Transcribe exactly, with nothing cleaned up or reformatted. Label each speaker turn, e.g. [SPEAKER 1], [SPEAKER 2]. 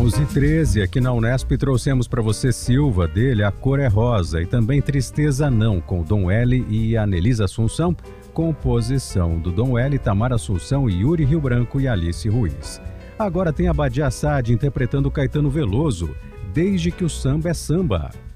[SPEAKER 1] onze e treze, aqui na Unesp trouxemos para você Silva, dele A Cor é Rosa, e também Tristeza Não, com Dom L e Anelisa Assunção, composição do Dom L, Tamar Assunção, Yuri Rio Branco e Alice Ruiz. Agora tem a Badia Assad interpretando Caetano Veloso, Desde que o Samba é Samba.